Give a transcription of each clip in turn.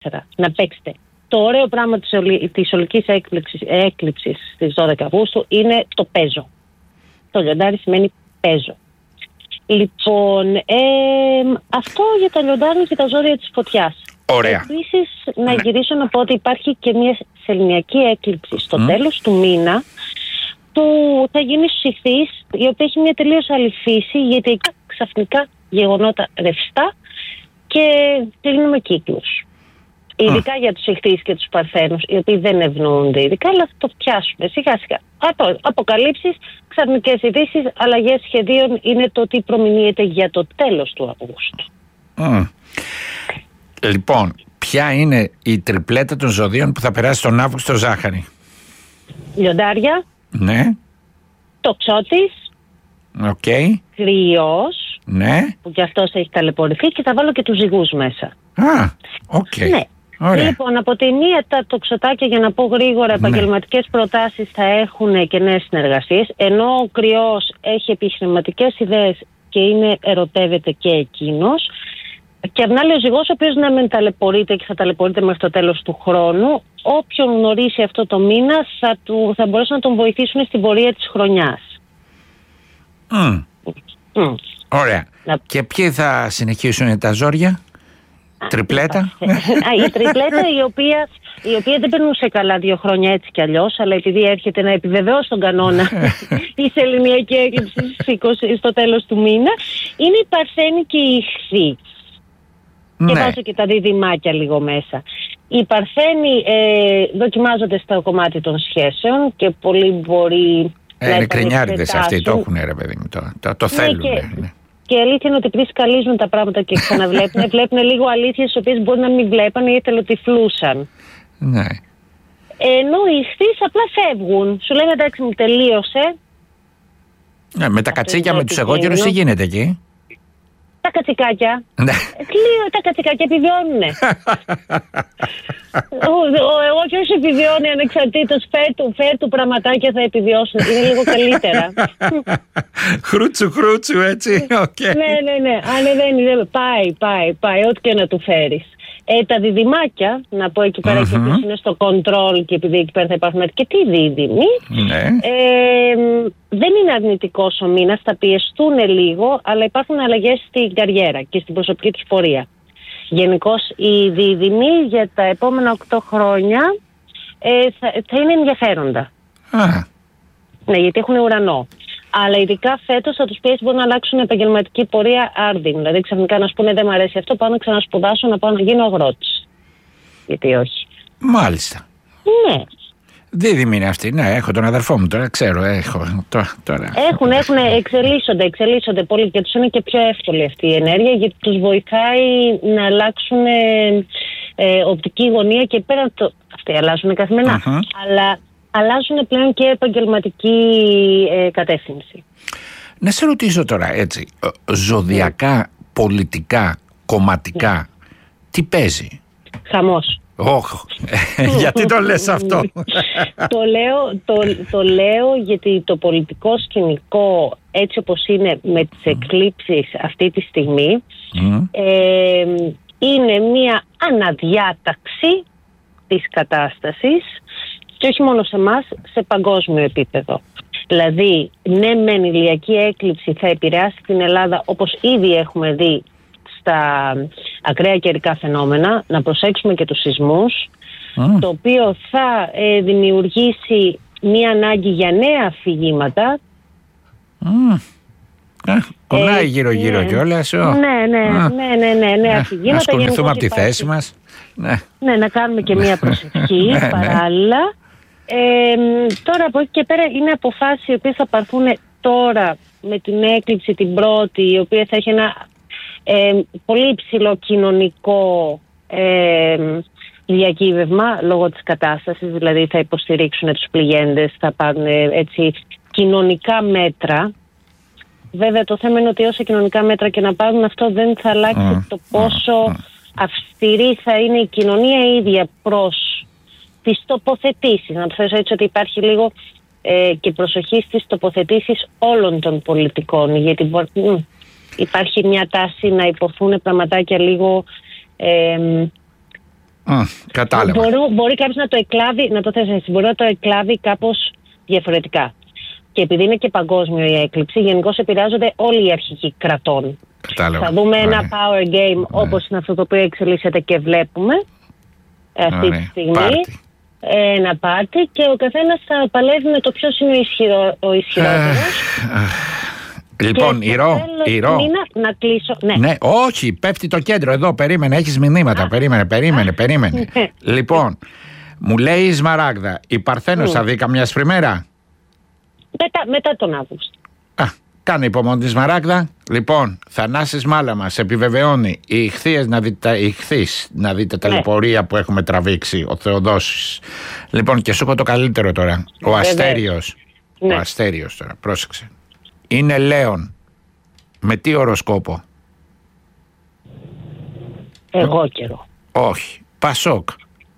να παίξετε. Το ωραίο πράγμα της ολικής έκλειψης στις 12 Αυγούστου είναι το παίζω. Το λιοντάρι σημαίνει παίζω. Λοιπόν, αυτό για τα λιοντάρια και τα ζώδια της φωτιάς. Ωραία. Επίσης, να γυρίσω να πω ότι υπάρχει και μια σεληνιακή έκλειψη στο τέλος του μήνα που θα γίνει στους Ιχθύες, η οποία έχει μια τελείως άλλη φύση, γιατί ξαφνικά γεγονότα ρευστά και κλείνουμε κύκλους. Ειδικά για τους Ιχθύες και τους Παρθένους, οι οποίοι δεν ευνοούνται ειδικά, αλλά θα το πιάσουμε σιγά σιγά. Αποκαλύψεις, ξαφνικές ειδήσεις, αλλαγές σχεδίων είναι το τι προμηνύεται για το τέλος του Αυγούστου. Λοιπόν, ποια είναι η τριπλέτα των ζωδίων που θα περάσει τον Αύγουστο, Ζάχαρη? Λιοντάρια. Ναι. Τοξότης. Οκ. Κρυός. Ναι. Που κι αυτός έχει ταλαιπωρηθεί και θα βάλω και τους ζυγούς μέσα. Οκ. Ναι. Ωραία. Λοιπόν, από τη μία τα τοξοτάκια, για να πω γρήγορα, επαγγελματικές προτάσεις θα έχουν και νέες συνεργασίες, ενώ ο Κρυός έχει επιχειρηματικές ιδέες και ερωτεύεται και εκείνος. Και απ' την άλλη ο Ζυγός, ο οποίος να μην ταλαιπωρείται και θα ταλαιπωρείται μέχρι το τέλος του χρόνου, όποιον γνωρίσει αυτό το μήνα θα μπορέσουν να τον βοηθήσουν στην πορεία της χρονιάς. Ωραία. Και ποιοι θα συνεχίσουν τα ζόρια? Τριπλέτα. Η τριπλέτα η οποία δεν περνούσε καλά 2 χρόνια έτσι κι αλλιώς, αλλά επειδή έρχεται να επιβεβαιώσει τον κανόνα η σεληνιακή έκλειψη στο τέλος του μήνα, είναι η Παρθένη και η Ιχθύ. Και βάζω και τα διδυμάκια λίγο μέσα. Οι Παρθένοι δοκιμάζονται στο κομμάτι των σχέσεων και πολλοί μπορεί να ειλικρινιάριδες αυτοί, το έχουν ρε παιδί μου, το θέλουν. Και η αλήθεια είναι ότι επειδή σκαλίζουν τα πράγματα και ξαναβλέπουν, βλέπουν λίγο αλήθειες τις οποίες μπορεί να μην βλέπανε ή εθελοτυφλούσαν. Ναι. Ενώ οι Ιχθύες απλά φεύγουν. Σου λένε εντάξει, μου τελείωσε. Με τα κατσίκια, με τους εγώκερους, τι γίνεται εκεί? Τα κατσικάκια. Ναι. Τα κατσικάκια επιβιώνουνε. Εγώ και όσο επιβιώνει ανεξαρτήτως, φέρ του πραγματάκια θα επιβιώσουν. Είναι λίγο καλύτερα. Χρούτσου έτσι. Ναι. Ανεβαίνει. Πάει. Ό,τι και να του φέρεις. Τα διδυμάκια, να πω εκεί πέρα και ποιος είναι στο control και επειδή εκεί πέρα θα υπάρχουν αρκετοί δίδυμοι, δεν είναι αρνητικός ο μήνας, θα πιεστούν λίγο, αλλά υπάρχουν αλλαγές στην καριέρα και στην προσωπική τους πορεία. Γενικώς οι δίδυμοι για τα επόμενα 8 χρόνια θα είναι ενδιαφέροντα. Ναι, γιατί έχουν ουρανό. Αλλά ειδικά φέτος θα τους πιέσει, μπορεί να αλλάξουν επαγγελματική πορεία άρδιν. Δηλαδή ξαφνικά να σου πούνε δεν μου αρέσει αυτό, πάω να ξανασπουδάσω, να πάω να γίνω αγρότης. Γιατί όχι. Μάλιστα. Ναι. Δίδυμοι είναι αυτοί. Ναι, έχω τον αδερφό μου τώρα, ξέρω. Τώρα. Εξελίσσονται πολύ και τους είναι και πιο εύκολη αυτή η ενέργεια, γιατί τους βοηθάει να αλλάξουν οπτική γωνία και πέρα αυτοί αλλάζουν καθημερινά. Αλλά αλλάζουν πλέον και επαγγελματική κατεύθυνση. Να σε ρωτήσω τώρα έτσι, ζωδιακά, πολιτικά, κομματικά, τι παίζει? Χαμός. Γιατί το λες αυτό? Το λέω γιατί το πολιτικό σκηνικό έτσι όπως είναι με τις εκλήψεις αυτή τη στιγμή είναι μια αναδιάταξη της κατάστασης και όχι μόνο σε εμάς, σε παγκόσμιο επίπεδο. Δηλαδή, ναι μεν η ηλιακή έκλειψη θα επηρεάσει την Ελλάδα όπως ήδη έχουμε δει στα ακραία καιρικά φαινόμενα, να προσέξουμε και τους σεισμούς, το οποίο θα δημιουργήσει μία ανάγκη για νέα αφηγήματα. Κολλάει γύρω-γύρω κιόλας. Ναι, αφηγήματα. Να ασχοληθούμε από τη θέση μας. Ναι, να κάνουμε και μία προσευχή παράλληλα. Τώρα από εκεί και πέρα είναι αποφάσεις οι οποίες θα πάρθουν τώρα με την έκλειψη την πρώτη, η οποία θα έχει ένα πολύ υψηλό κοινωνικό διακύβευμα λόγω της κατάστασης, δηλαδή θα υποστηρίξουν τους πληγέντες, θα πάρουν έτσι κοινωνικά μέτρα. Βέβαια το θέμα είναι ότι όσα κοινωνικά μέτρα και να πάρουν, αυτό δεν θα αλλάξει το πόσο αυστηρή θα είναι η κοινωνία ίδια προς τις τοποθετήσεις. Να το θέσω έτσι ότι υπάρχει λίγο και προσοχή στις τοποθετήσεις όλων των πολιτικών, γιατί υπάρχει μια τάση να υποθούν πραγματάκια λίγο Κατάλαβα. Μπορεί κάποιος να το εκλάβει, να το θέσει έτσι, μπορεί να το εκλάβει κάπως διαφορετικά. Και επειδή είναι και παγκόσμιο η έκλειψη, γενικώς επηρεάζονται όλοι οι αρχηγοί κρατών. Κατάλαβα. Θα δούμε ένα power game όπως είναι αυτό το οποίο εξελίσσεται και βλέπουμε αυτή τη στιγμή. Ένα πάρτι και ο καθένας θα παλεύει με το ποιος είναι ο ισχυρότερος. Λοιπόν, Ηρώ. Να κλείσω. Ναι, όχι, πέφτει το κέντρο εδώ. Περίμενε, έχεις μηνύματα. Περίμενε. Λοιπόν, μου λέει η Σμαράγδα, η Παρθένος θα δει καμιά σφριμέρα. Μετά τον Αύγουστο. Κάνε υπομονή τη Σμαράγδα. Λοιπόν, Θανάσης Μάλαμας επιβεβαιώνει οι ηχθείς να δείτε τα λεωφορεία που έχουμε τραβήξει, ο Θεοδόσης. Λοιπόν, και σου έχω το καλύτερο τώρα. Ο Αστέριος. Ο Αστέριος τώρα, πρόσεξε. Είναι Λέων. Με τι οροσκόπο? Εγώ καιρό. Όχι. Πασόκ.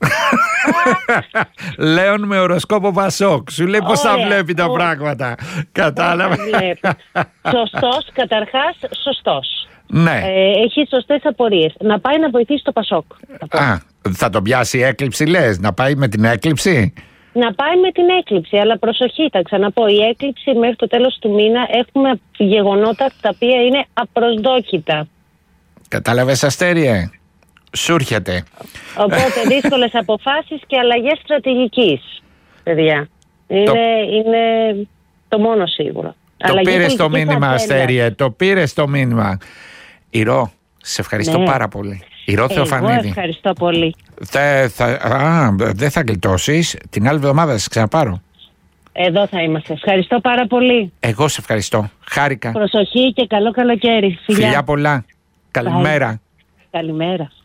Λέων με οροσκόπο Πασόκ. Σου λέει πως θα βλέπει τα πράγματα. Κατάλαβε. Σωστός, καταρχάς σωστός. Ναι. Έχει σωστές απορίες. Να πάει να βοηθήσει το Πασόκ. Θα τον πιάσει η έκλειψη, λες? Να πάει με την έκλειψη? Να πάει με την έκλειψη, αλλά προσοχή, θα ξαναπώ, η έκλειψη μέχρι το τέλος του μήνα έχουμε γεγονότα τα οποία είναι απροσδόκητα. Κατάλαβες, Αστέριε? Σου έρχεται. Οπότε δύσκολες αποφάσεις και αλλαγές στρατηγικής, παιδιά. Είναι το μόνο σίγουρο. Το πήρες το μήνυμα, Αστέριε, το πήρες το μήνυμα. Ηρώ, σε ευχαριστώ πάρα πολύ. Ηρώ Θεοφανίδη. Εγώ ευχαριστώ πολύ. Δεν θα γλιτώσεις. Την άλλη εβδομάδα θα σε ξαναπάρω. Εδώ θα είμαστε. Ευχαριστώ πάρα πολύ. Εγώ σε ευχαριστώ. Χάρηκα. Προσοχή και καλό καλοκαίρι. Φιλιά πολλά. Καλημέρα. Καλημέρα.